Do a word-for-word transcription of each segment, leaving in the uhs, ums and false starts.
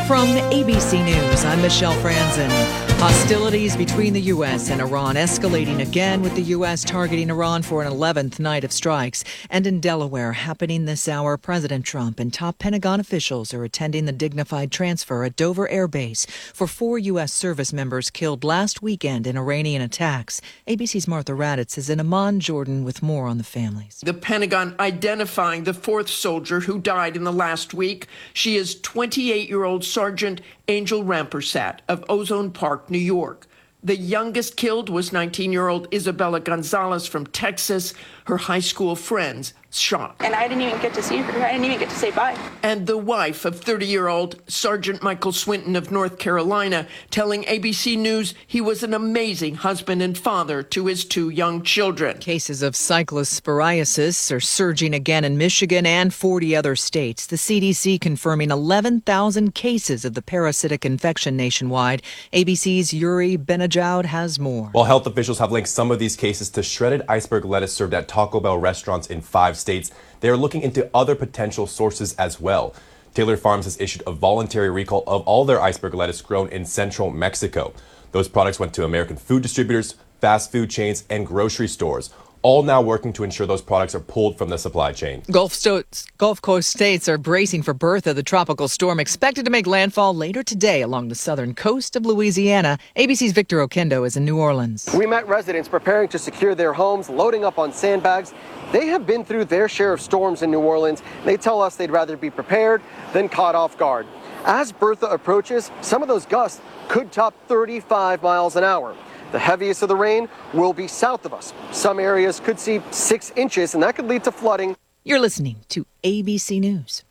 From A B C News, I'm Michelle Franzen. Hostilities between the U S and Iran escalating again, with the U S targeting Iran for an eleventh night of strikes. And in Delaware, happening this hour, President Trump and top Pentagon officials are attending the dignified transfer at Dover Air Base for four U S service members killed last weekend in Iranian attacks. A B C's Martha Raddatz is in Amman, Jordan, with more on the families. The Pentagon identifying the fourth soldier who died in the last week. She is twenty-eight-year-old Sergeant Angel Rampersad of Ozone Park, New York. The youngest killed was nineteen-year-old Isabella Gonzalez from Texas. Her high school friends shot. And I didn't even get to see her. I didn't even get to say bye. And the wife of thirty-year-old Sergeant Michael Swinton of North Carolina telling A B C News he was an amazing husband and father to his two young children. Cases of cyclosporiasis are surging again in Michigan and forty other states. The C D C confirming eleven thousand cases of the parasitic infection nationwide. A B C's Yuri Benajoud has more. While health officials have linked some of these cases to shredded iceberg lettuce served at Taco Bell restaurants in five states, they are looking into other potential sources as well. Taylor Farms has issued a voluntary recall of all their iceberg lettuce grown in central Mexico. Those products went to American food distributors, fast food chains, and grocery stores, all now working to ensure those products are pulled from the supply chain. Gulf, Sto- Gulf Coast states are bracing for Bertha, the tropical storm expected to make landfall later today along the southern coast of Louisiana. A B C's Victor Oquendo is in New Orleans. We met residents preparing to secure their homes, loading up on sandbags. They have been through their share of storms in New Orleans. They tell us they'd rather be prepared than caught off guard. As Bertha approaches, some of those gusts could top thirty-five miles an hour. The heaviest of the rain will be south of us. Some areas could see six inches, and that could lead to flooding. You're listening to A B C News.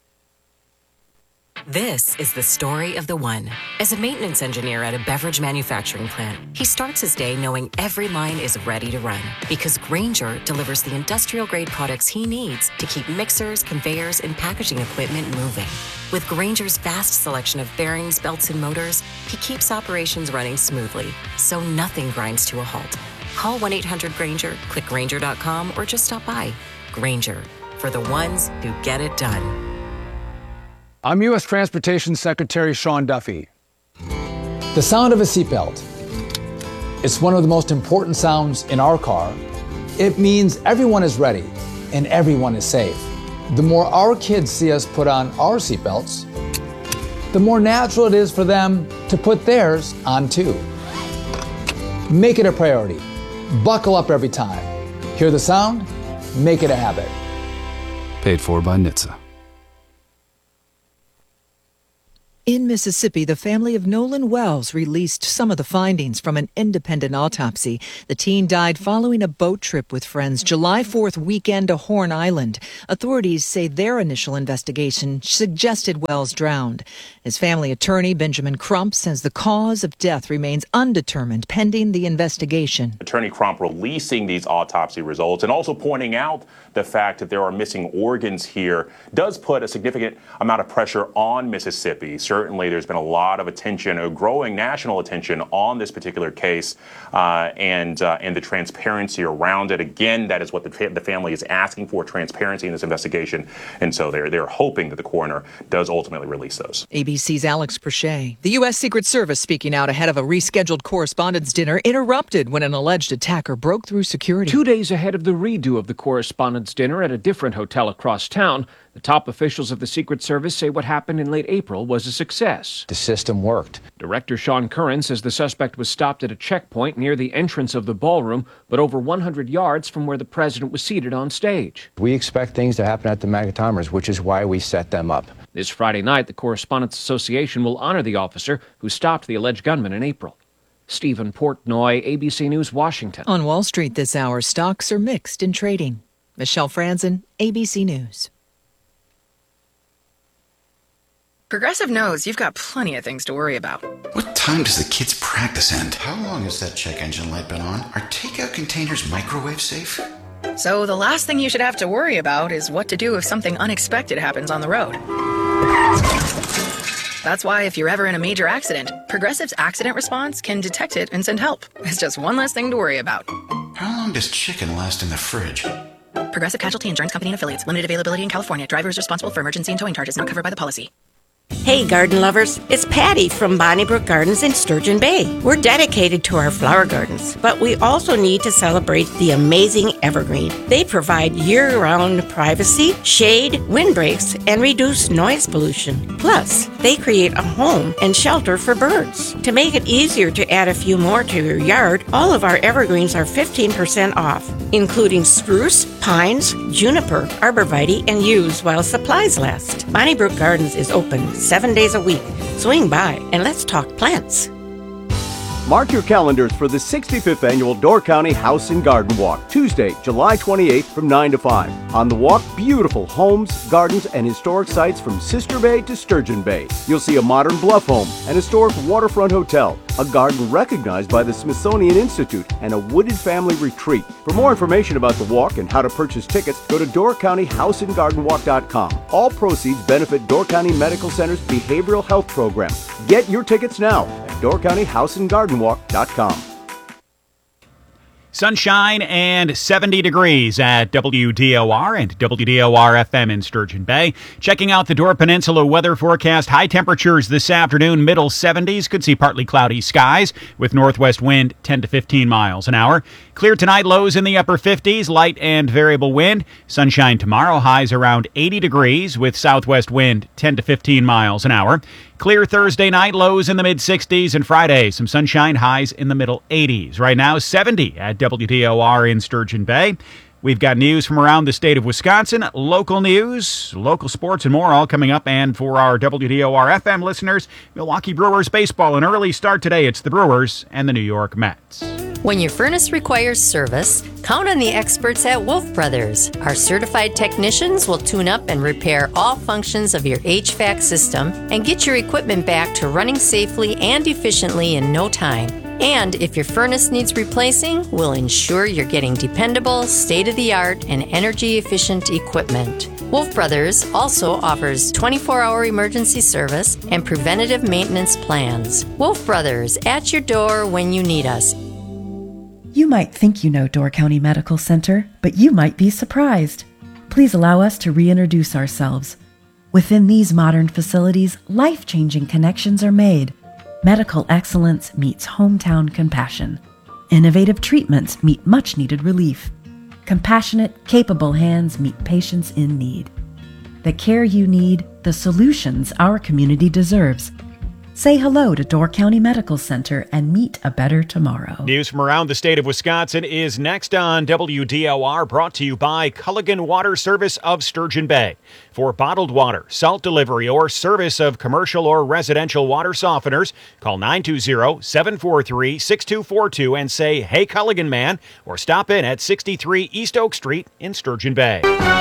This is the story of the one. As a maintenance engineer at a beverage manufacturing plant, he starts his day knowing every line is ready to run, because Grainger delivers the industrial-grade products he needs to keep mixers, conveyors, and packaging equipment moving. With Grainger's vast selection of bearings, belts, and motors, he keeps operations running smoothly, so nothing grinds to a halt. Call one eight hundred Grainger, click Grainger dot com, or just stop by. Grainger, for the ones who get it done. I'm U S Transportation Secretary Sean Duffy. The sound of a seatbelt. It's one of the most important sounds in our car. It means everyone is ready and everyone is safe. The more our kids see us put on our seatbelts, the more natural it is for them to put theirs on too. Make it a priority. Buckle up every time. Hear the sound? Make it a habit. Paid for by N H T S A. In Mississippi, the family of Nolan Wells released some of the findings from an independent autopsy. The teen died following a boat trip with friends July fourth weekend to Horn Island. Authorities say their initial investigation suggested Wells drowned. His family attorney, Benjamin Crump, says the cause of death remains undetermined pending the investigation. Attorney Crump releasing these autopsy results and also pointing out the fact that there are missing organs here does put a significant amount of pressure on Mississippi. Certainly, there's been a lot of attention, a growing national attention on this particular case uh, and uh, and the transparency around it. Again, that is what the, the family is asking for, transparency in this investigation. And so they're, they're hoping that the coroner does ultimately release those. A B C's Alex Perche. The U S Secret Service speaking out ahead of a rescheduled correspondence dinner interrupted when an alleged attacker broke through security. Two days ahead of the redo of the correspondence dinner at a different hotel across town, the top officials of the Secret Service say what happened in late April was a success. The system worked. Director Sean Curran says the suspect was stopped at a checkpoint near the entrance of the ballroom, but over one hundred yards from where the president was seated on stage. We expect things to happen at the Magatomers, which is why we set them up. This Friday night, the Correspondents Association will honor the officer who stopped the alleged gunman in April. Stephen Portnoy, A B C News, Washington. On Wall Street this hour, stocks are mixed in trading. Michelle Franzen, A B C News. Progressive knows you've got plenty of things to worry about. What time does the kids' practice end? How long has that check engine light been on? Are takeout containers microwave safe? So the last thing you should have to worry about is what to do if something unexpected happens on the road. That's why if you're ever in a major accident, Progressive's accident response can detect it and send help. It's just one less thing to worry about. How long does chicken last in the fridge? Progressive Casualty Insurance Company and Affiliates. Limited availability in California. Driver is responsible for emergency and towing charges not covered by the policy. Hey garden lovers, it's Patty from Bonnybrook Gardens in Sturgeon Bay. We're dedicated to our flower gardens, but we also need to celebrate the amazing evergreen. They provide year-round privacy, shade, windbreaks, and reduce noise pollution. Plus, they create a home and shelter for birds. To make it easier to add a few more to your yard, all of our evergreens are fifteen percent off, including spruce, pines, juniper, arborvitae, and yews while supplies last. Bonnybrook Gardens is open seven days a week. Swing by and let's talk plants. Mark your calendars for the sixty-fifth Annual Door County House and Garden Walk, Tuesday, July twenty-eighth from nine to five. On the walk, beautiful homes, gardens, and historic sites from Sister Bay to Sturgeon Bay. You'll see a modern bluff home, an historic waterfront hotel, a garden recognized by the Smithsonian Institute, and a wooded family retreat. For more information about the walk and how to purchase tickets, go to door county house and garden walk dot com. All proceeds benefit Door County Medical Center's behavioral health program. Get your tickets now at door county house and garden walk dot com. Sunshine and seventy degrees at W D O R and W D O R F M in Sturgeon Bay. Checking out the Door Peninsula weather forecast. High temperatures this afternoon, middle seventies. Could see partly cloudy skies with northwest wind ten to fifteen miles an hour. Clear tonight, lows in the upper fifties, light and variable wind. Sunshine tomorrow, highs around eighty degrees with southwest wind ten to fifteen miles an hour. Clear Thursday night, lows in the mid-sixties, and Friday, some sunshine, highs in the middle eighties. Right now, seventy at W D O R in Sturgeon Bay. We've got news from around the state of Wisconsin, local news, local sports, and more all coming up. And for our W D O R F M listeners, Milwaukee Brewers baseball, an early start today. It's the Brewers and the New York Mets. When your furnace requires service, count on the experts at Wolf Brothers. Our certified technicians will tune up and repair all functions of your H V A C system and get your equipment back to running safely and efficiently in no time. And if your furnace needs replacing, we'll ensure you're getting dependable, state-of-the-art, and energy-efficient equipment. Wolf Brothers also offers twenty-four hour emergency service and preventative maintenance plans. Wolf Brothers, at your door when you need us. You might think you know Door County Medical Center, but you might be surprised. Please allow us to reintroduce ourselves. Within these modern facilities, life-changing connections are made. Medical excellence meets hometown compassion. Innovative treatments meet much-needed relief. Compassionate, capable hands meet patients in need. The care you need, the solutions our community deserves. Say hello to Door County Medical Center and meet a better tomorrow. News from around the state of Wisconsin is next on W D O R, brought to you by Culligan Water Service of Sturgeon Bay. For bottled water, salt delivery, or service of commercial or residential water softeners, call nine two zero, seven four three, six two four two and say, "Hey Culligan man," or stop in at sixty-three East Oak Street in Sturgeon Bay.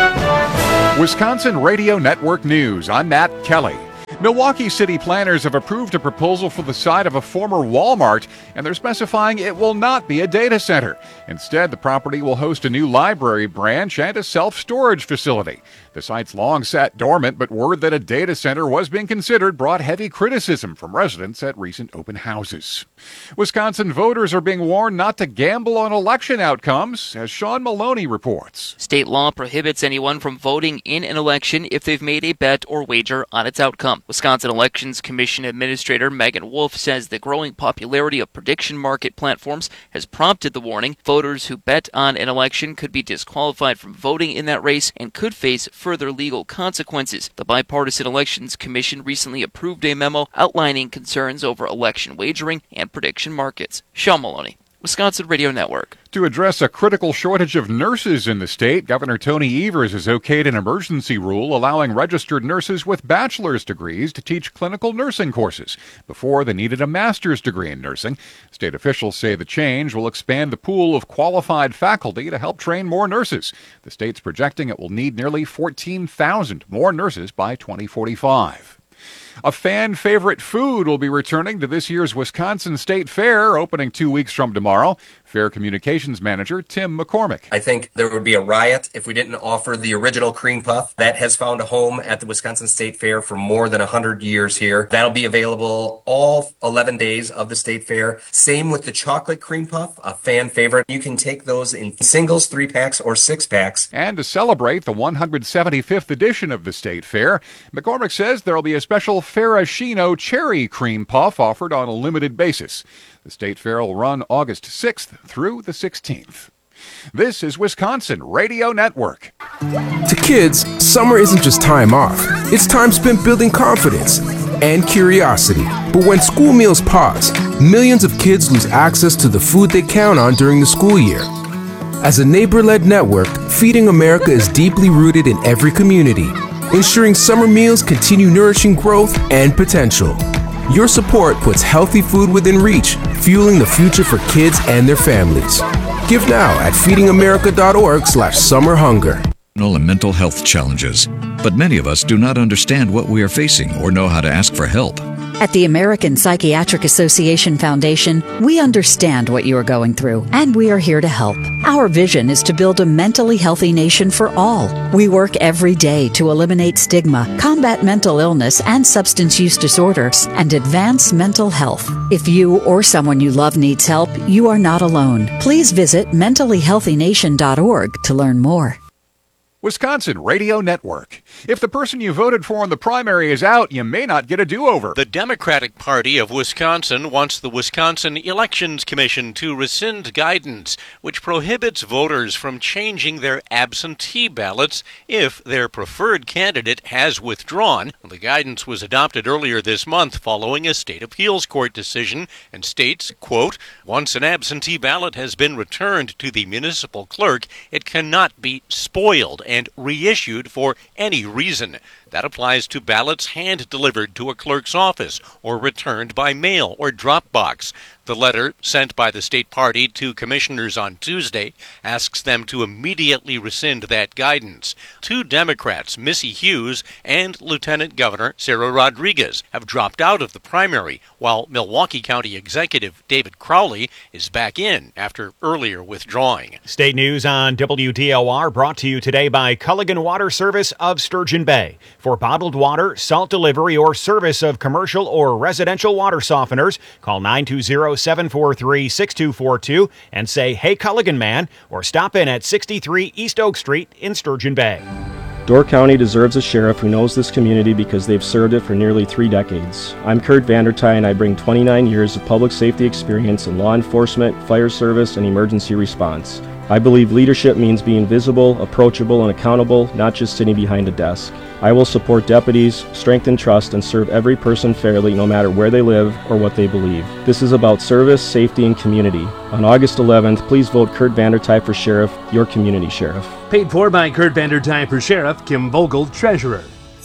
Wisconsin Radio Network News. I'm Matt Kelly. Milwaukee city planners have approved a proposal for the site of a former Walmart, and they're specifying it will not be a data center. Instead, the property will host a new library branch and a self-storage facility. The site's long sat dormant, but word that a data center was being considered brought heavy criticism from residents at recent open houses. Wisconsin voters are being warned not to gamble on election outcomes, as Sean Maloney reports. State law prohibits anyone from voting in an election if they've made a bet or wager on its outcome. Wisconsin Elections Commission Administrator Megan Wolf says the growing popularity of prediction market platforms has prompted the warning. Voters who bet on an election could be disqualified from voting in that race and could face further legal consequences. The Bipartisan Elections Commission recently approved a memo outlining concerns over election wagering and prediction markets. Sean Maloney, Wisconsin Radio Network. To address a critical shortage of nurses in the state, Governor Tony Evers has okayed an emergency rule allowing registered nurses with bachelor's degrees to teach clinical nursing courses. Before, they needed a master's degree in nursing. State officials say the change will expand the pool of qualified faculty to help train more nurses. The state's projecting it will need nearly fourteen thousand more nurses by twenty forty-five. A fan favorite food will be returning to this year's Wisconsin State Fair, opening two weeks from tomorrow. Fair Communications Manager Tim McCormick. I think there would be a riot if we didn't offer the original cream puff. That has found a home at the Wisconsin State Fair for more than one hundred years here. That'll be available all eleven days of the State Fair. Same with the chocolate cream puff, a fan favorite. You can take those in singles, three packs, or six packs. And to celebrate the one hundred seventy-fifth edition of the State Fair, McCormick says there will be a special Ferragino Cherry Cream Puff offered on a limited basis. The State Fair will run August sixth through the sixteenth. This is Wisconsin Radio Network. To kids, summer isn't just time off. It's time spent building confidence and curiosity. But when school meals pause, millions of kids lose access to the food they count on during the school year. As a neighbor-led network, Feeding America is deeply rooted in every community, ensuring summer meals continue nourishing growth and potential. Your support puts healthy food within reach, fueling the future for kids and their families. Give now at feedingamerica.org slash summer hunger. And mental health challenges, but many of us do not understand what we are facing or know how to ask for help. At the American Psychiatric Association Foundation, we understand what you are going through, and we are here to help. Our vision is to build a mentally healthy nation for all. We work every day to eliminate stigma, combat mental illness and substance use disorders, and advance mental health. If you or someone you love needs help, you are not alone. Please visit mentally healthy nation dot org to learn more. Wisconsin Radio Network. If the person you voted for in the primary is out, you may not get a do-over. The Democratic Party of Wisconsin wants the Wisconsin Elections Commission to rescind guidance which prohibits voters from changing their absentee ballots if their preferred candidate has withdrawn. The guidance was adopted earlier this month following a state appeals court decision and states, quote, once an absentee ballot has been returned to the municipal clerk, it cannot be spoiled and reissued for any reason. That applies to ballots hand-delivered to a clerk's office or returned by mail or drop box. The letter sent by the state party to commissioners on Tuesday asks them to immediately rescind that guidance. Two Democrats, Missy Hughes and Lieutenant Governor Sarah Rodriguez, have dropped out of the primary, while Milwaukee County Executive David Crowley is back in after earlier withdrawing. State news on W D O R brought to you today by Culligan Water Service of Sturgeon Bay. For bottled water, salt delivery, or service of commercial or residential water softeners, call nine two zero, seven four three, six two four two and say, "Hey, Culligan man," or stop in at sixty-three East Oak Street in Sturgeon Bay. Door County deserves a sheriff who knows this community because they've served it for nearly three decades. I'm Kurt Vandertye, and I bring twenty-nine years of public safety experience in law enforcement, fire service, and emergency response. I believe leadership means being visible, approachable, and accountable, not just sitting behind a desk. I will support deputies, strengthen trust, and serve every person fairly no matter where they live or what they believe. This is about service, safety, and community. On August eleventh, please vote Kurt Vandertye for sheriff, your community sheriff. Paid for by Kurt Vandertye for sheriff, Kim Vogel, treasurer.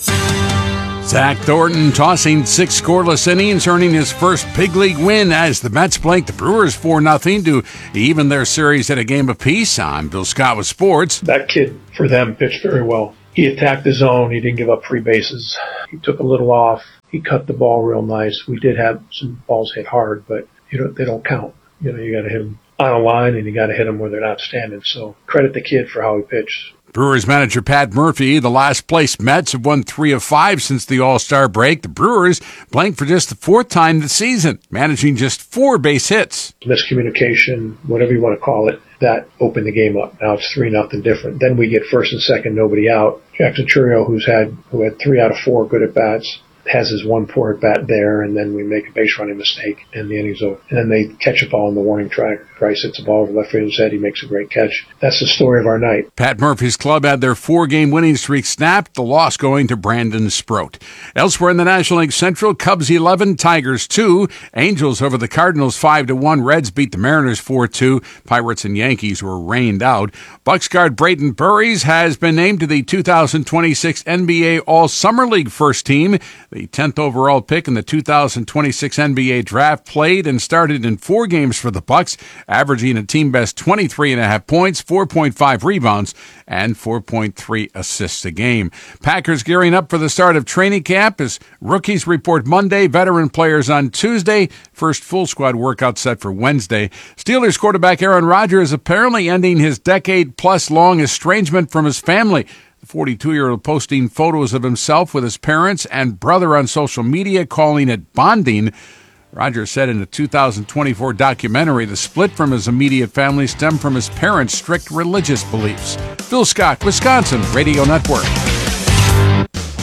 Zach Thornton tossing six scoreless innings, earning his first big league win as the Mets blanked the Brewers four nothing to even their series at a game apiece. I'm Bill Scott with sports. That kid, for them, pitched very well. He attacked the zone. He didn't give up free bases. He took a little off. He cut the ball real nice. We did have some balls hit hard, but you know they don't count. You know, you got to hit them on a line, and you got to hit them where they're not standing. So credit the kid for how he pitched. Brewers manager Pat Murphy, the last place Mets have won three of five since the All-Star break. The Brewers blanked for just the fourth time this season, managing just four base hits. Miscommunication, whatever you want to call it, that opened the game up. Now it's three nothing different. Then we get first and second, nobody out. Jackson Churio, who's had who had three out of four good at bats, has his one poor at bat there, and then we make a base running mistake, and the inning's over. And then they catch a ball on the warning track. Price hits a ball over left field's head. He makes a great catch. That's the story of our night. Pat Murphy's club had their four-game winning streak snapped, the loss going to Brandon Sproat. Elsewhere in the National League Central, Cubs eleven, Tigers two. Angels over the Cardinals five to one. Reds beat the Mariners four two. Pirates and Yankees were rained out. Bucks guard Braden Burries has been named to the two thousand twenty-six N B A All-Summer League first team. The tenth overall pick in the two thousand twenty-six N B A draft played and started in four games for the Bucks, averaging a team-best twenty-three and a half points, four point five rebounds, and four point three assists a game. Packers gearing up for the start of training camp as rookies report Monday, veteran players on Tuesday, first full squad workout set for Wednesday. Steelers quarterback Aaron Rodgers is apparently ending his decade-plus long estrangement from his family. The forty-two-year-old posting photos of himself with his parents and brother on social media, calling it bonding. Rodgers said in a two thousand twenty-four documentary the split from his immediate family stemmed from his parents' strict religious beliefs. Phil Scott, Wisconsin Radio Network.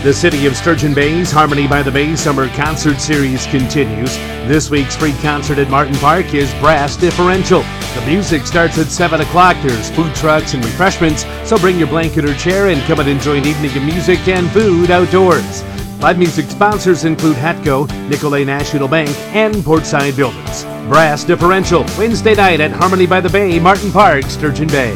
The City of Sturgeon Bay's Harmony by the Bay Summer Concert Series continues. This week's free concert at Martin Park is Brass Differential. The music starts at seven o'clock. There's food trucks and refreshments, so bring your blanket or chair and come and enjoy an evening of music and food outdoors. Live music sponsors include Hatco, Nicolet National Bank, and Portside Buildings. Brass Differential, Wednesday night at Harmony by the Bay, Martin Park, Sturgeon Bay.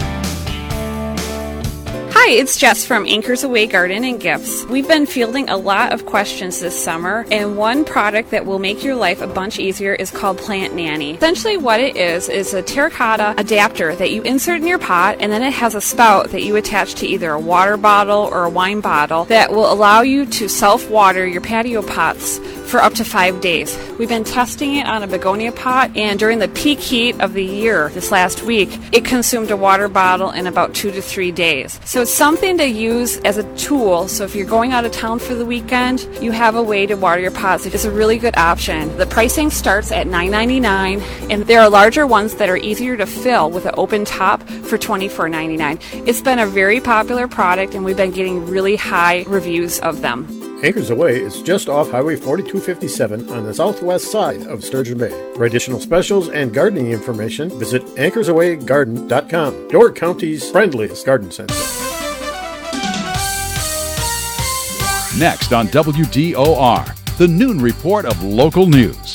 Hi, it's Jess from Anchors Away Garden and Gifts. We've been fielding a lot of questions this summer, and one product that will make your life a bunch easier is called Plant Nanny. Essentially what it is is a terracotta adapter that you insert in your pot, and then it has a spout that you attach to either a water bottle or a wine bottle that will allow you to self-water your patio pots for up to five days. We've been testing it on a begonia pot, and during the peak heat of the year this last week, it consumed a water bottle in about two to three days. So it's something to use as a tool, so if you're going out of town for the weekend, you have a way to water your pots. It's a really good option. The pricing starts at nine ninety-nine, and there are larger ones that are easier to fill with an open top for twenty-four ninety-nine. It's been a very popular product, and we've been getting really high reviews of them. Anchors Away is just off Highway forty-two fifty-seven on the southwest side of Sturgeon Bay. For additional specials and gardening information, visit anchors away garden dot com, Door County's friendliest garden center. Next on W D O R, the noon report of local news.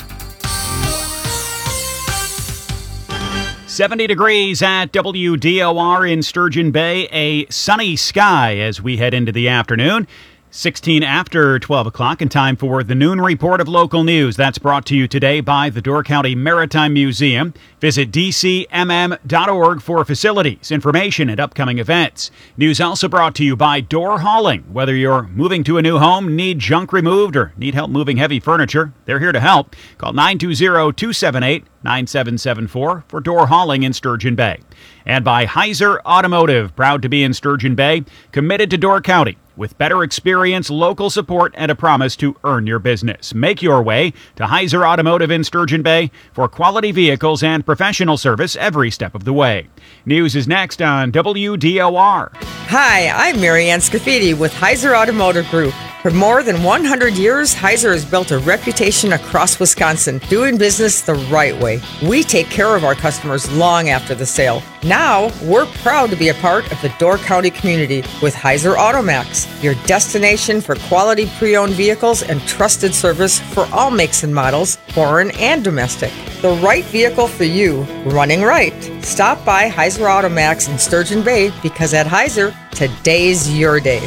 seventy degrees at W D O R in Sturgeon Bay, a sunny sky as we head into the afternoon. sixteen after twelve o'clock, and time for the noon report of local news. That's brought to you today by the Door County Maritime Museum. Visit d c m m dot org for facilities, information, and upcoming events. News also brought to you by Door Hauling. Whether you're moving to a new home, need junk removed, or need help moving heavy furniture, they're here to help. Call nine two zero, two seven eight, nine seven seven four for Door Hauling in Sturgeon Bay. And by Heiser Automotive, proud to be in Sturgeon Bay, committed to Door County, with better experience, local support, and a promise to earn your business. Make your way to Heiser Automotive in Sturgeon Bay for quality vehicles and professional service every step of the way. News is next on W D O R. Hi, I'm Marianne Scafidi with Heiser Automotive Group. For more than one hundred years, Heiser has built a reputation across Wisconsin, doing business the right way. We take care of our customers long after the sale. Now, we're proud to be a part of the Door County community with Heiser Automax, your destination for quality pre-owned vehicles and trusted service for all makes and models, foreign and domestic. The right vehicle for you, running right. Stop by Heiser Automax in Sturgeon Bay, because at Heiser, today's your day.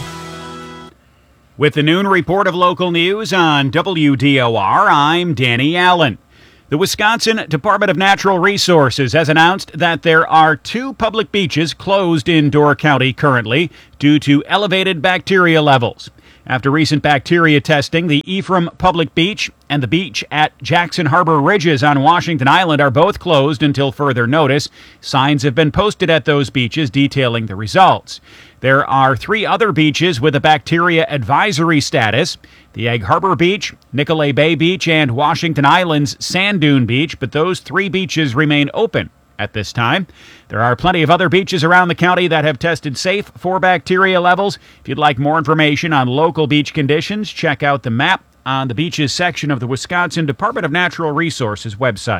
With the noon report of local news on W D O R, I'm Danny Allen. The Wisconsin Department of Natural Resources has announced that there are two public beaches closed in Door County currently due to elevated bacteria levels. After recent bacteria testing, the Ephraim Public Beach and the beach at Jackson Harbor Ridges on Washington Island are both closed until further notice. Signs have been posted at those beaches detailing the results. There are three other beaches with a bacteria advisory status: the Egg Harbor Beach, Nicolet Bay Beach, and Washington Island's Sand Dune Beach, but those three beaches remain open at this time. There are plenty of other beaches around the county that have tested safe for bacteria levels. If you'd like more information on local beach conditions, check out the map on the beaches section of the Wisconsin Department of Natural Resources website.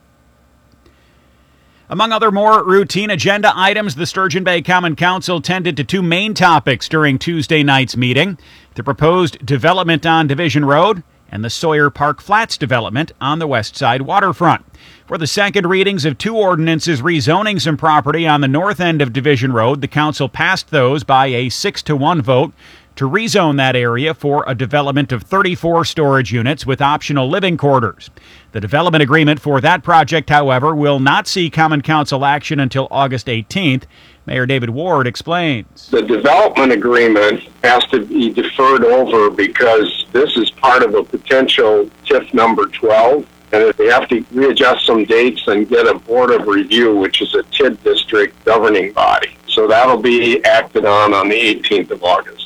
Among other more routine agenda items, the Sturgeon Bay Common Council tended to two main topics during Tuesday night's meeting: the proposed development on Division Road and the Sawyer Park Flats development on the west side waterfront. For the second readings of two ordinances rezoning some property on the north end of Division Road, the council passed those by a six to one vote to rezone that area for a development of thirty-four storage units with optional living quarters. The development agreement for that project, however, will not see Common Council action until August eighteenth. Mayor David Ward explains. The development agreement has to be deferred over because this is part of a potential T I F number twelve, and they have to readjust some dates and get a board of review, which is a T I D district governing body. So that'll be acted on on the eighteenth of August.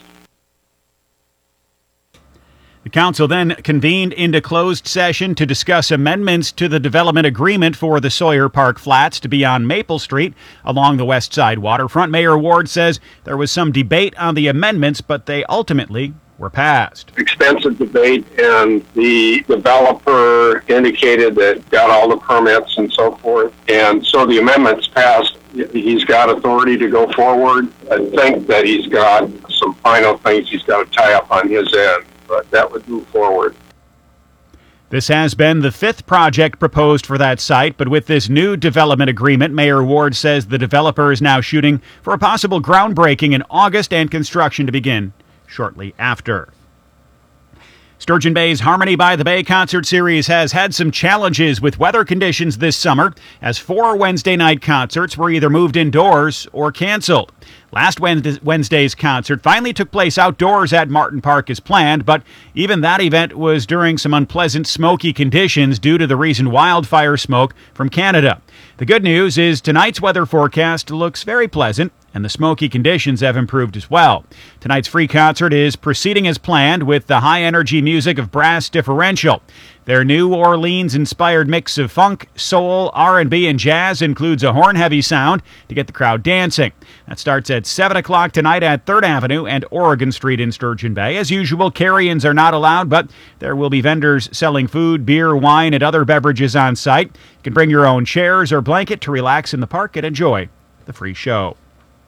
The council then convened into closed session to discuss amendments to the development agreement for the Sawyer Park Flats to be on Maple Street along the west side waterfront. Mayor Ward says there was some debate on the amendments, but they ultimately were passed. Extensive debate, and the developer indicated that got all the permits and so forth. And so the amendments passed. He's got authority to go forward. I think that he's got some final things he's got to tie up on his end, but that would move forward. This has been the fifth project proposed for that site, but with this new development agreement, Mayor Ward says the developer is now shooting for a possible groundbreaking in August and construction to begin shortly after. Sturgeon Bay's Harmony by the Bay concert series has had some challenges with weather conditions this summer, as four Wednesday night concerts were either moved indoors or canceled. Last Wednesday's concert finally took place outdoors at Martin Park as planned, but even that event was during some unpleasant smoky conditions due to the recent wildfire smoke from Canada. The good news is tonight's weather forecast looks very pleasant, and the smoky conditions have improved as well. Tonight's free concert is proceeding as planned with the high-energy music of Brass Differential. Their New Orleans-inspired mix of funk, soul, R and B, and jazz includes a horn-heavy sound to get the crowd dancing. That starts at seven o'clock tonight at third Avenue and Oregon Street in Sturgeon Bay. As usual, carry-ins are not allowed, but there will be vendors selling food, beer, wine, and other beverages on site. You can bring your own chairs or blanket to relax in the park and enjoy the free show.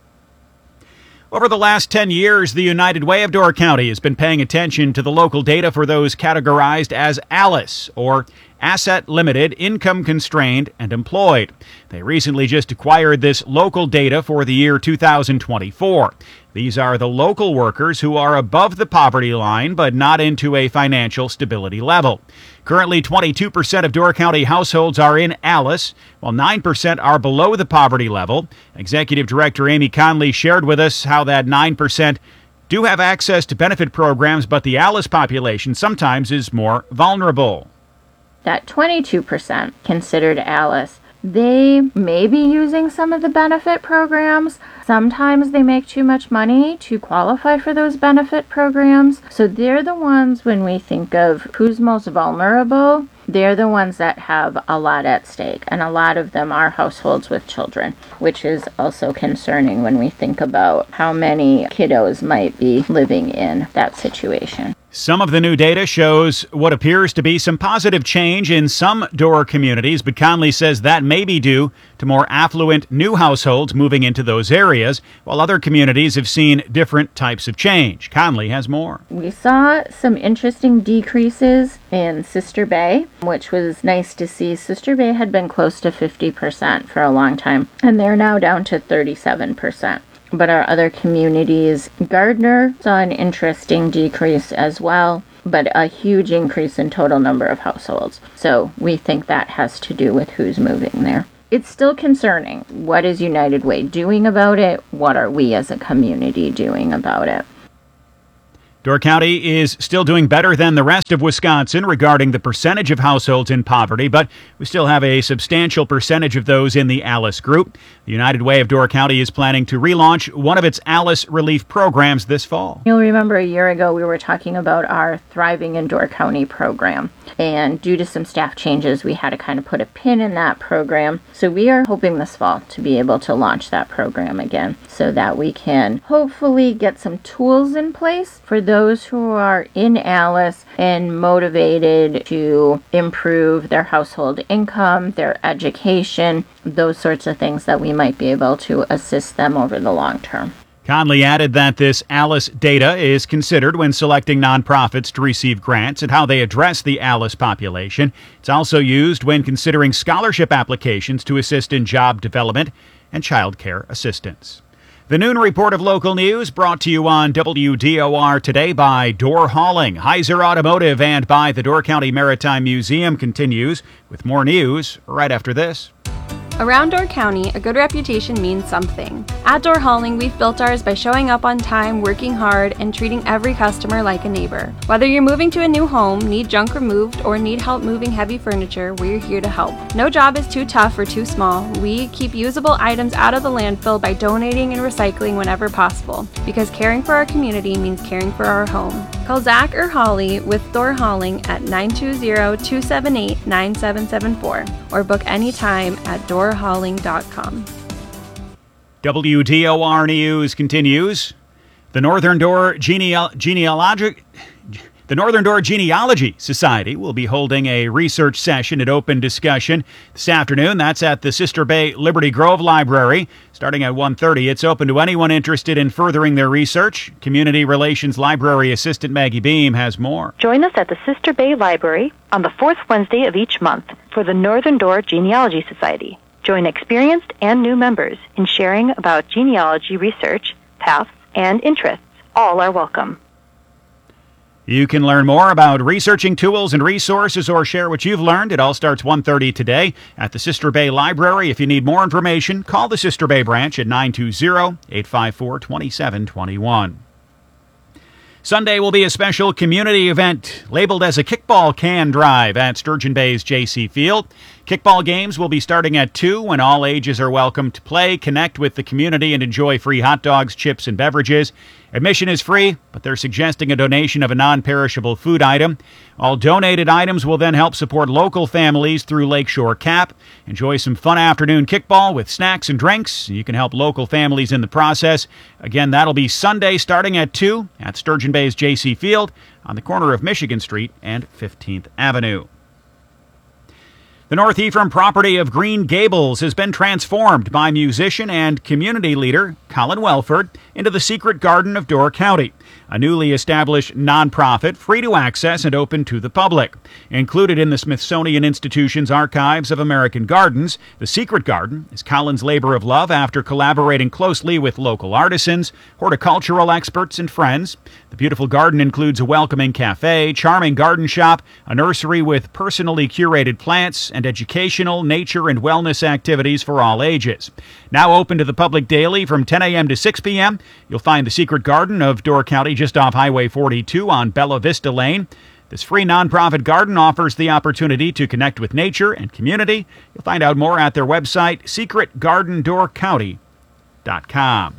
Over the last ten years, the United Way of Door County has been paying attention to the local data for those categorized as ALICE, or Asset Limited, Income Constrained, and Employed. They recently just acquired this local data for the year two thousand twenty-four. These are the local workers who are above the poverty line but not into a financial stability level. Currently, twenty-two percent of Door County households are in ALICE, while nine percent are below the poverty level. Executive Director Amy Conley shared with us how that nine percent do have access to benefit programs, but the ALICE population sometimes is more vulnerable. That twenty-two percent considered ALICE, they may be using some of the benefit programs. Sometimes they make too much money to qualify for those benefit programs. So they're the ones, when we think of who's most vulnerable, they're the ones that have a lot at stake. And a lot of them are households with children, which is also concerning when we think about how many kiddos might be living in that situation. Some of the new data shows what appears to be some positive change in some Door communities, but Conley says that may be due to more affluent new households moving into those areas, while other communities have seen different types of change. Conley has more. We saw some interesting decreases in Sister Bay, which was nice to see. Sister Bay had been close to fifty percent for a long time, and they're now down to thirty-seven percent. But our other communities, Gardner saw an interesting decrease as well, but a huge increase in total number of households. So we think that has to do with who's moving there. It's still concerning. What is United Way doing about it? What are we as a community doing about it? Door County is still doing better than the rest of Wisconsin regarding the percentage of households in poverty, but we still have a substantial percentage of those in the ALICE group. The United Way of Door County is planning to relaunch one of its ALICE relief programs this fall. You'll remember a year ago we were talking about our Thriving in Door County program, and due to some staff changes, we had to kind of put a pin in that program. So we are hoping this fall to be able to launch that program again so that we can hopefully get some tools in place for those those who are in ALICE and motivated to improve their household income, their education, those sorts of things that we might be able to assist them over the long term. Conley added that this ALICE data is considered when selecting nonprofits to receive grants and how they address the ALICE population. It's also used when considering scholarship applications to assist in job development and child care assistance. The Noon Report of Local News brought to you on W D O R today by Door Hauling, Heiser Automotive, and by the Door County Maritime Museum continues with more news right after this. Around Door County, a good reputation means something. At Door Hauling, we've built ours by showing up on time, working hard, and treating every customer like a neighbor. Whether you're moving to a new home, need junk removed, or need help moving heavy furniture, we're here to help. No job is too tough or too small. We keep usable items out of the landfill by donating and recycling whenever possible, because caring for our community means caring for our home. Call Zach or Holly with Door Hauling at nine two zero, two seven eight, nine seven seven four or book anytime at door hauling dot com. W D O R News continues. The Northern Door Geneal- Genealogic... The Northern Door Genealogy Society will be holding a research session at open discussion this afternoon. That's at the Sister Bay Liberty Grove Library, starting at one thirty. It's open to anyone interested in furthering their research. Community Relations Library Assistant Maggie Beam has more. Join us at the Sister Bay Library on the fourth Wednesday of each month for the Northern Door Genealogy Society. Join experienced and new members in sharing about genealogy research, paths, and interests. All are welcome. You can learn more about researching tools and resources or share what you've learned. It all starts one thirty today at the Sister Bay Library. If you need more information, call the Sister Bay branch at nine two zero, eight five four, two seven two one. Sunday will be a special community event labeled as a kickball can drive at Sturgeon Bay's J C Field. Kickball games will be starting at two when all ages are welcome to play, connect with the community, and enjoy free hot dogs, chips, and beverages. Admission is free, but they're suggesting a donation of a non-perishable food item. All donated items will then help support local families through Lakeshore Cap. Enjoy some fun afternoon kickball with snacks and drinks. You can help local families in the process. Again, that'll be Sunday starting at two at Sturgeon Bay's J C Field on the corner of Michigan Street and fifteenth Avenue. The North Ephraim property of Green Gables has been transformed by musician and community leader Colin Welford into the Secret Garden of Door County, a newly established nonprofit free to access and open to the public. Included in the Smithsonian Institution's Archives of American Gardens, the Secret Garden is Colin's labor of love after collaborating closely with local artisans, horticultural experts, and friends. The beautiful garden includes a welcoming cafe, charming garden shop, a nursery with personally curated plants, and educational, nature, and wellness activities for all ages. Now open to the public daily from ten a.m. to six p.m. You'll find the Secret Garden of Door County just off Highway forty-two on Bella Vista Lane. This free nonprofit garden offers the opportunity to connect with nature and community. You'll find out more at their website, secret garden door county dot com.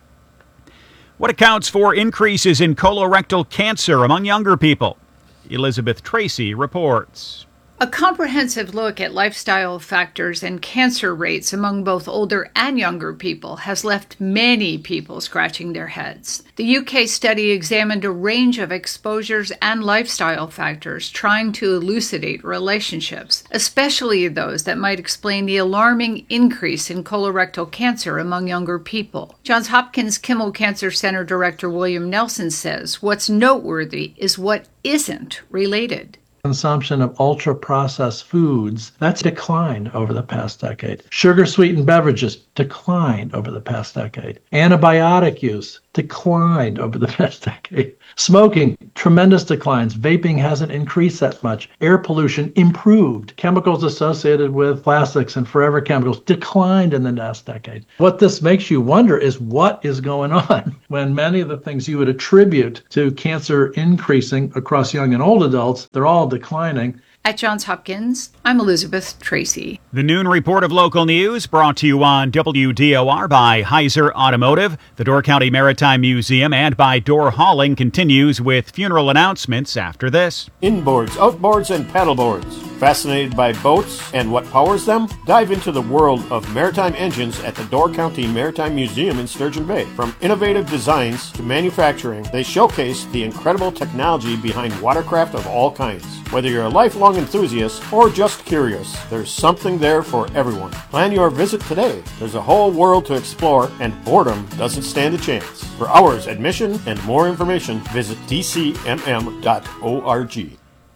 What accounts for increases in colorectal cancer among younger people? Elizabeth Tracy reports. A comprehensive look at lifestyle factors and cancer rates among both older and younger people has left many people scratching their heads. The U K study examined a range of exposures and lifestyle factors, trying to elucidate relationships, especially those that might explain the alarming increase in colorectal cancer among younger people. Johns Hopkins Kimmel Cancer Center Director William Nelson says what's noteworthy is what isn't related. Consumption of ultra-processed foods, that's declined over the past decade. Sugar-sweetened beverages declined over the past decade. Antibiotic use declined over the past decade. Smoking, tremendous declines. Vaping hasn't increased that much. Air pollution improved. Chemicals associated with plastics and forever chemicals declined in the last decade. What this makes you wonder is what is going on when many of the things you would attribute to cancer increasing across young and old adults, they're all declining. At Johns Hopkins, I'm Elizabeth Tracy. The noon report of local news brought to you on W D O R by Heiser Automotive, the Door County Maritime Museum, and by Door Hauling continues with funeral announcements after this. Inboards, outboards, and paddleboards. Fascinated by boats and what powers them? Dive into the world of maritime engines at the Door County Maritime Museum in Sturgeon Bay. From innovative designs to manufacturing, they showcase the incredible technology behind watercraft of all kinds. Whether you're a lifelong enthusiast or just curious, there's something there for everyone. Plan your visit today. There's a whole world to explore, and boredom doesn't stand a chance. For hours, admission, and more information, visit d c m m dot org.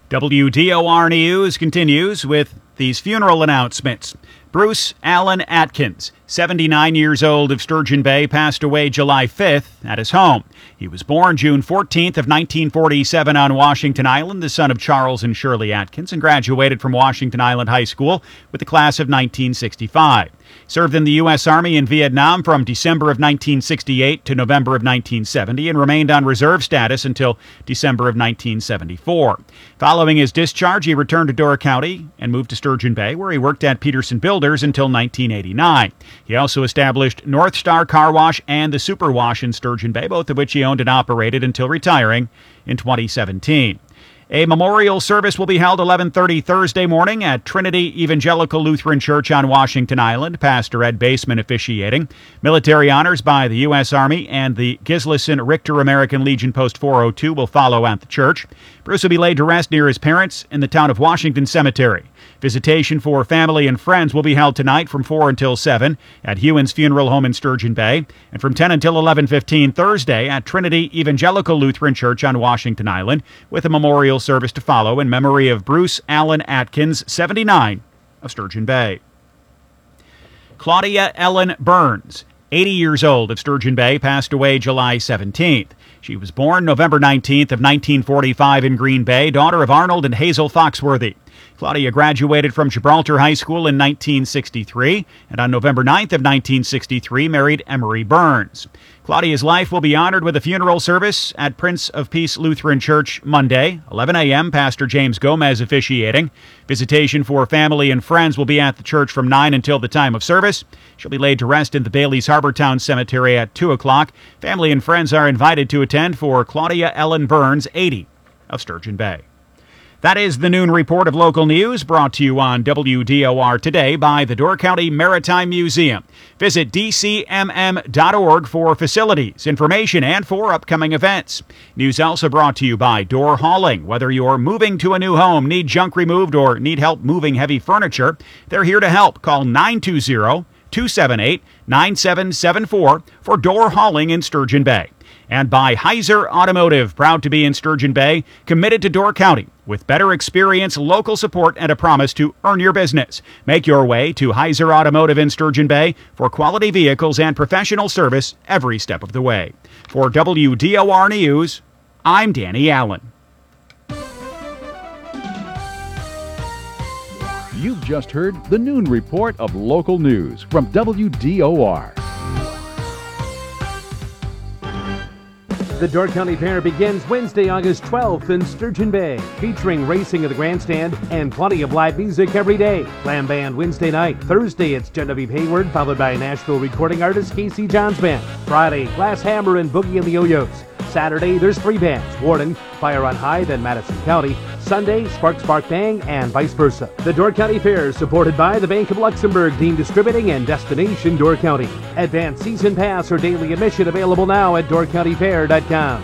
W D O R News continues with these funeral announcements. Bruce Allen Atkins, seventy-nine years old, of Sturgeon Bay, passed away July fifth at his home. He was born June fourteenth of nineteen forty-seven on Washington Island, the son of Charles and Shirley Atkins, and graduated from Washington Island High School with the class of nineteen sixty-five. Served in the U S Army in Vietnam from December of nineteen sixty-eight to November of nineteen seventy and remained on reserve status until December of nineteen seventy-four. Following his discharge, he returned to Door County and moved to Sturgeon Bay, where he worked at Peterson Builders until nineteen eighty-nine. He also established North Star Car Wash and the Super Wash in Sturgeon Bay, both of which he owned and operated until retiring in twenty seventeen. A memorial service will be held eleven thirty Thursday morning at Trinity Evangelical Lutheran Church on Washington Island. Pastor Ed Baseman officiating. Military honors by the U S Army and the Gislason Richter American Legion Post four oh two will follow at the church. Bruce will be laid to rest near his parents in the town of Washington Cemetery. Visitation for family and friends will be held tonight from four until seven at Hewins Funeral Home in Sturgeon Bay, and from ten until eleven fifteen Thursday at Trinity Evangelical Lutheran Church on Washington Island, with a memorial service to follow in memory of Bruce Allen Atkins, seventy-nine, of Sturgeon Bay. Claudia Ellen Burns, eighty years old, of Sturgeon Bay, passed away July seventeenth. She was born November nineteenth of nineteen forty-five in Green Bay, daughter of Arnold and Hazel Foxworthy. Claudia graduated from Gibraltar High School in nineteen sixty-three, and on November ninth of nineteen sixty-three married Emery Burns. Claudia's life will be honored with a funeral service at Prince of Peace Lutheran Church Monday, eleven a.m., Pastor James Gomez officiating. Visitation for family and friends will be at the church from nine until the time of service. She'll be laid to rest in the Bailey's Harbortown Cemetery at two o'clock. Family and friends are invited to attend for Claudia Ellen Burns, eighty, of Sturgeon Bay. That is the noon report of local news, brought to you on W D O R today by the Door County Maritime Museum. Visit d c m m dot org for facilities, information, and for upcoming events. News also brought to you by Door Hauling. Whether you're moving to a new home, need junk removed, or need help moving heavy furniture, they're here to help. Call nine two zero, two seven eight, nine seven seven four for Door Hauling in Sturgeon Bay. And by Heiser Automotive, proud to be in Sturgeon Bay, committed to Door County, with better experience, local support, and a promise to earn your business. Make your way to Heiser Automotive in Sturgeon Bay for quality vehicles and professional service every step of the way. For W D O R News, I'm Danny Allen. You've just heard the noon report of local news from W D O R. The Door County Fair begins Wednesday, August twelfth in Sturgeon Bay, featuring racing at the grandstand and plenty of live music every day. Glam Band Wednesday night. Thursday, it's Genevieve Hayward, followed by Nashville recording artist Casey Johns Band. Friday, Glass Hammer and Boogie and the Yo-Yos. Saturday, there's three bands, Warden, Fire on High, then Madison County. Sunday, Spark Spark Bang, and vice versa. The Door County Fair is supported by the Bank of Luxembourg, Dean Distributing, and Destination Door County. Advanced season pass or daily admission available now at door county fair dot com.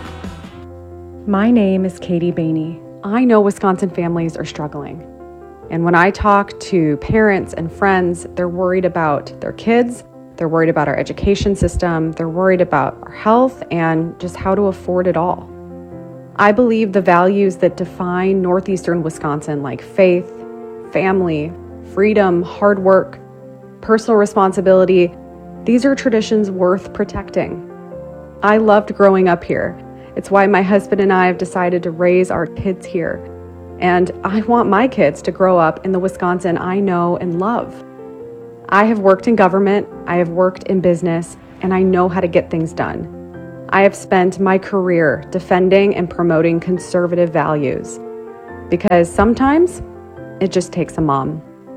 My name is Katie Bainey. I know Wisconsin families are struggling. And when I talk to parents and friends, they're worried about their kids, they're worried about our education system, they're worried about our health, and just how to afford it all. I believe the values that define northeastern Wisconsin, like faith, family, freedom, hard work, personal responsibility, these are traditions worth protecting. I loved growing up here. It's why my husband and I have decided to raise our kids here. And I want my kids to grow up in the Wisconsin I know and love. I have worked in government, I have worked in business, and I know how to get things done. I have spent my career defending and promoting conservative values because sometimes it just takes a mom.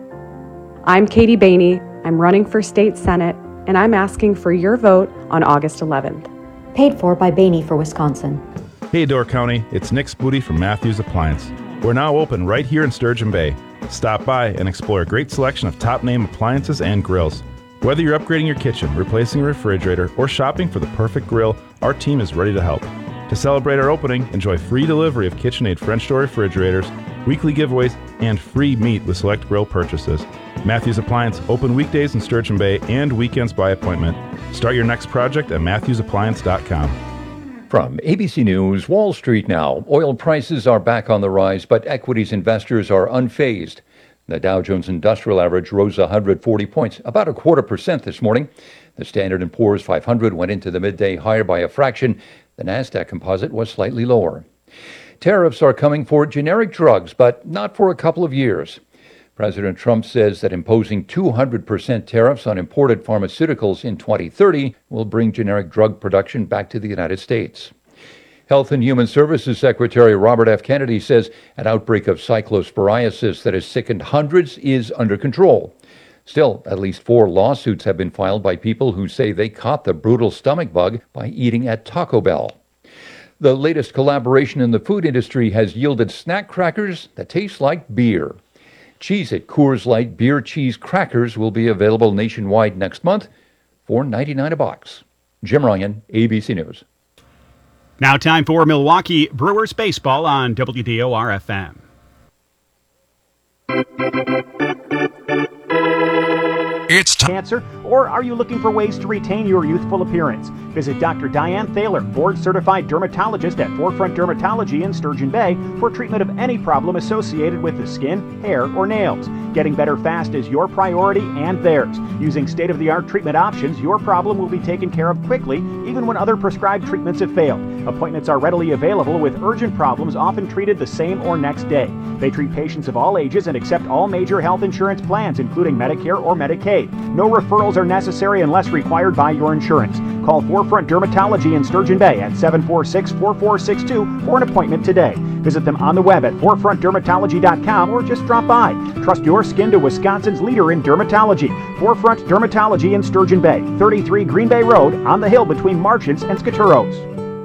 I'm Katie Bainey. I'm running for state senate, and I'm asking for your vote on August eleventh. Paid for by Bainey for Wisconsin. Hey, Door County, it's Nick Spooty from Matthews Appliance. We're now open right here in Sturgeon Bay. Stop by and explore a great selection of top-name appliances and grills. Whether you're upgrading your kitchen, replacing a refrigerator, or shopping for the perfect grill, our team is ready to help. To celebrate our opening, enjoy free delivery of KitchenAid French door refrigerators, weekly giveaways, and free meat with select grill purchases. Matthews Appliance, open weekdays in Sturgeon Bay and weekends by appointment. Start your next project at matthews appliance dot com. From A B C News, Wall Street now. Oil prices are back on the rise, but equities investors are unfazed. The Dow Jones Industrial Average rose one hundred forty points, about a quarter percent this morning. The Standard and Poor's five hundred went into the midday higher by a fraction. The Nasdaq Composite was slightly lower. Tariffs are coming for generic drugs, but not for a couple of years. President Trump says that imposing two hundred percent tariffs on imported pharmaceuticals in twenty thirty will bring generic drug production back to the United States. Health and Human Services Secretary Robert F. Kennedy says an outbreak of cyclosporiasis that has sickened hundreds is under control. Still, at least four lawsuits have been filed by people who say they caught the brutal stomach bug by eating at Taco Bell. The latest collaboration in the food industry has yielded snack crackers that taste like beer. Cheez-It Coors Light Beer Cheese Crackers will be available nationwide next month for ninety-nine cents a box. Jim Ryan, A B C News. Now time for Milwaukee Brewers baseball on W D O R F M. It's time. Cancer, or are you looking for ways to retain your youthful appearance? Visit Doctor Diane Thaler, board-certified dermatologist at Forefront Dermatology in Sturgeon Bay for treatment of any problem associated with the skin, hair, or nails. Getting better fast is your priority and theirs. Using state-of-the-art treatment options, your problem will be taken care of quickly, even when other prescribed treatments have failed. Appointments are readily available, with urgent problems often treated the same or next day. They treat patients of all ages and accept all major health insurance plans, including Medicare or Medicaid. No referrals are necessary unless required by your insurance. Call Forefront Dermatology in Sturgeon Bay at seven four six, four four six two for an appointment today. Visit them on the web at forefront dermatology dot com or just drop by. Trust your skin to Wisconsin's leader in dermatology. Forefront Dermatology in Sturgeon Bay, thirty-three Green Bay Road, on the hill between Marchants and Skaturos.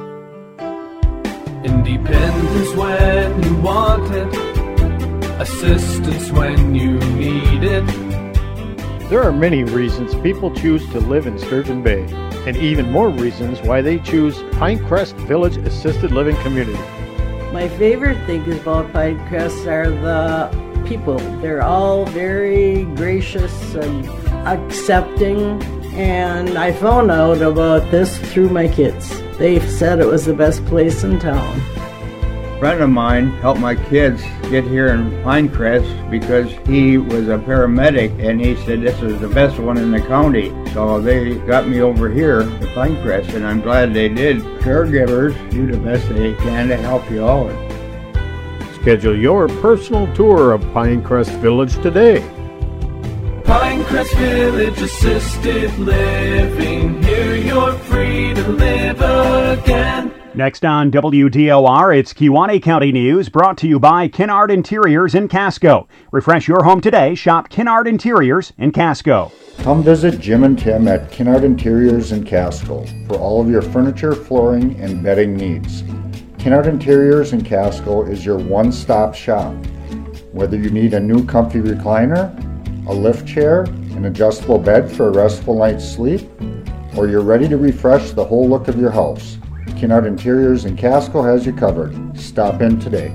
Independence when you want it, assistance when you need it. There are many reasons people choose to live in Sturgeon Bay, and even more reasons why they choose Pinecrest Village Assisted Living Community. My favorite thing about Pinecrest are the people. They're all very gracious and accepting, and I found out about this through my kids. They said it was the best place in town. A friend of mine helped my kids get here in Pinecrest because he was a paramedic, and he said this is the best one in the county. So they got me over here to Pinecrest, and I'm glad they did. Caregivers do the best they can to help you out. Schedule your personal tour of Pinecrest Village today. Pinecrest Village Assisted Living. Here you're free to live again. Next on W D O R, it's Kewaunee County News, brought to you by Kinnard Interiors in Casco. Refresh your home today. Shop Kinnard Interiors in Casco. Come visit Jim and Tim at Kinnard Interiors in Casco for all of your furniture, flooring, and bedding needs. Kinnard Interiors in Casco is your one-stop shop. Whether you need a new comfy recliner, a lift chair, an adjustable bed for a restful night's sleep, or you're ready to refresh the whole look of your house, Kinnard Interiors in Casco has you covered. Stop in today.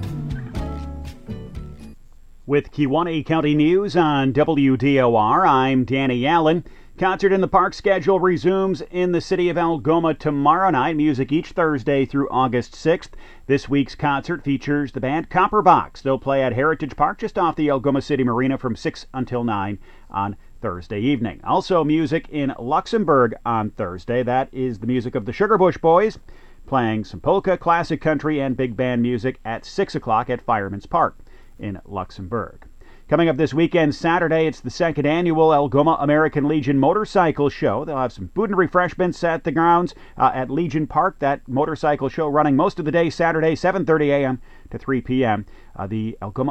With Kewaunee County News on W D O R, I'm Danny Allen. Concert in the Park schedule resumes in the city of Algoma tomorrow night. Music each Thursday through August sixth. This week's concert features the band Copper Box. They'll play at Heritage Park just off the Algoma City Marina from six until nine on Thursday evening. Also music in Luxembourg on Thursday. That is the music of the Sugarbush Boys, playing some polka, classic country, and big band music at six o'clock at Fireman's Park in Luxembourg. Coming up this weekend, Saturday, it's the second annual Algoma American Legion Motorcycle Show. They'll have some food and refreshments at the grounds uh, at Legion Park. That motorcycle show running most of the day Saturday, seven thirty a.m. to three p.m. Uh, the Algoma